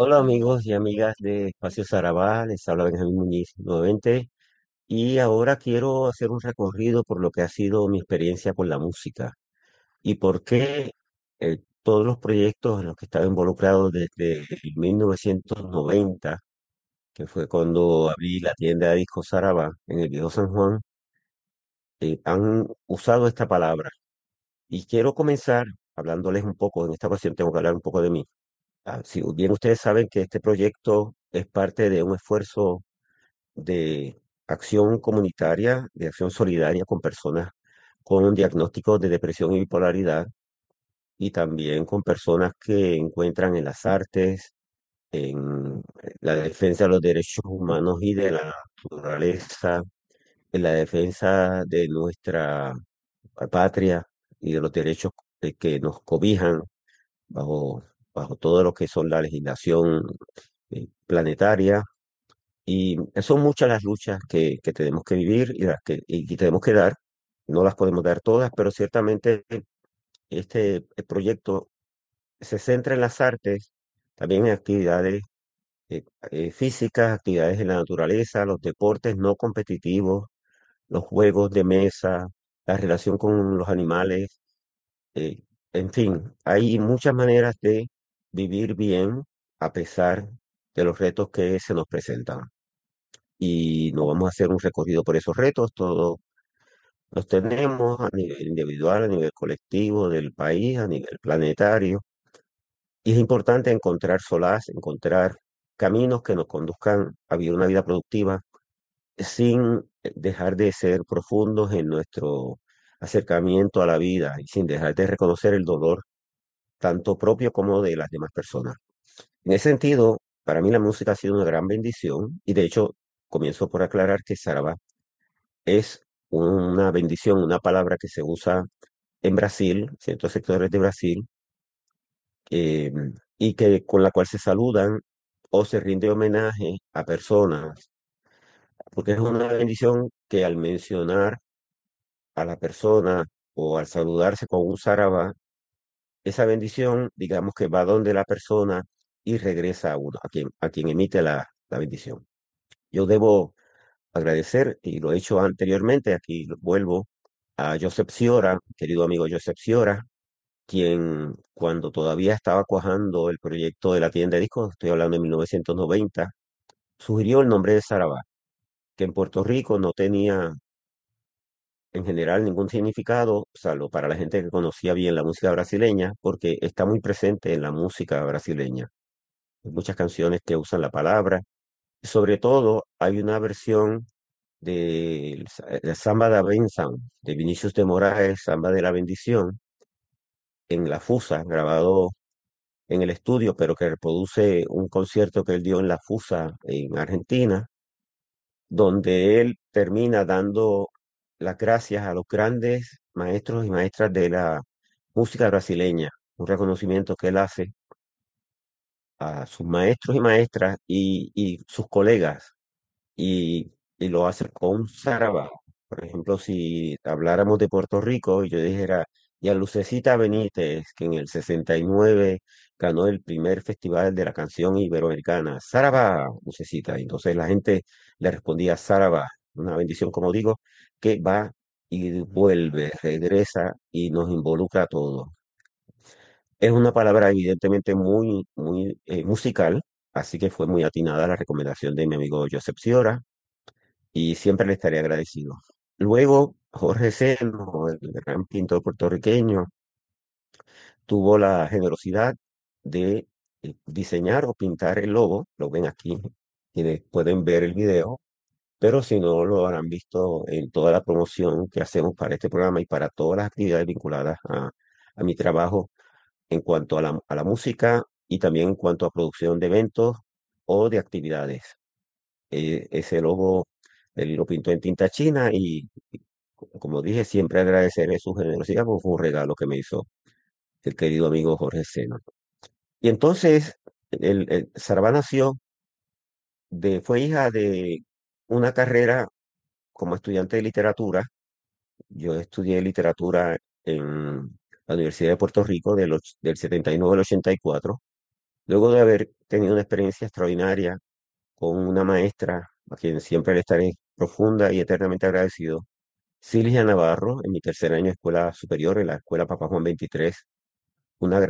Hola amigos y amigas de Espacio Sarabá, les habla Benjamín Muñiz nuevamente y ahora quiero hacer un recorrido por lo que ha sido mi experiencia con la música y por qué todos los proyectos en los que he estado involucrado desde el 1990, que fue cuando abrí la tienda de discos Sarabá en el Viejo San Juan, han usado esta palabra. Y quiero comenzar hablándoles un poco, en esta ocasión tengo que hablar un poco de mí. Si bien ustedes saben que este proyecto es parte de un esfuerzo de acción comunitaria, de acción solidaria con personas con diagnósticos de depresión y bipolaridad, y también con personas que encuentran en las artes, en la defensa de los derechos humanos y de la naturaleza, en la defensa de nuestra patria y de los derechos que nos cobijan bajo, bajo todo lo que son la legislación planetaria. Y son muchas las luchas que tenemos que vivir y las que tenemos que dar. No las podemos dar todas, pero ciertamente este proyecto se centra en las artes, también en actividades físicas, actividades en la naturaleza, los deportes no competitivos, los juegos de mesa, la relación con los animales. eh, en fin, hay muchas maneras de vivir bien a pesar de los retos que se nos presentan. Y no vamos a hacer un recorrido por esos retos, todos los tenemos a nivel individual, a nivel colectivo del país, a nivel planetario. Y es importante encontrar solaz, encontrar caminos que nos conduzcan a vivir una vida productiva sin dejar de ser profundos en nuestro acercamiento a la vida y sin dejar de reconocer el dolor tanto propio como de las demás personas. En ese sentido, para mí la música ha sido una gran bendición y de hecho comienzo por aclarar que Sarabá es una bendición, una palabra que se usa en Brasil, ciertos sectores de Brasil, eh, y que con la cual se saludan o se rinde homenaje a personas, porque es una bendición que al mencionar a la persona o al saludarse con un zaraba, esa bendición, digamos que va donde la persona y regresa a uno, a quien emite la bendición. Yo debo agradecer, y lo he hecho anteriormente, aquí vuelvo a Joseph Ciora, querido amigo Joseph Ciora, quien cuando todavía estaba cuajando el proyecto de la tienda de discos, estoy hablando de 1990, sugirió el nombre de Sarabá, que en Puerto Rico no tenía en general ningún significado, salvo para la gente que conocía bien la música brasileña, porque está muy presente en la música brasileña. Hay muchas canciones que usan la palabra. Sobre todo, hay una versión de Samba da Benção, de Vinicius de Moraes, Samba de la Bendición, en la Fusa, grabado en el estudio, pero que reproduce un concierto que él dio en la Fusa en Argentina, donde él termina dando las gracias a los grandes maestros y maestras de la música brasileña, un reconocimiento que él hace a sus maestros y maestras y sus colegas, y lo hace con un zaraba. Por ejemplo, si habláramos de Puerto Rico y yo dijera, y a Lucecita Benítez, que en el 69 ganó el primer festival de la canción iberoamericana, Saraba, Lucecita. Y entonces la gente le respondía Saraba, una bendición, como digo, que va y vuelve, regresa y nos involucra a todos. Es una palabra evidentemente muy musical, así que fue muy atinada la recomendación de mi amigo Joseph Ciora y siempre le estaré agradecido. Luego, Jorge Seno, el gran pintor puertorriqueño, tuvo la generosidad de diseñar o pintar el logo, lo ven aquí, quienes pueden ver el video, pero si no lo habrán visto en toda la promoción que hacemos para este programa y para todas las actividades vinculadas a mi trabajo en cuanto a la música y también en cuanto a producción de eventos o de actividades. Ese logo él lo pintó en tinta china y, como dije, siempre agradeceré su generosidad porque fue un regalo que me hizo el querido amigo Jorge Sena. Y entonces, Sarabá nació fue hija de una carrera como estudiante de literatura. Yo estudié literatura en la Universidad de Puerto Rico del 79 al 84. Luego de haber tenido una experiencia extraordinaria con una maestra a quien siempre le estaré profunda y eternamente agradecido, Silvia Navarro, en mi tercer año de escuela superior, en la escuela Papa Juan 23, una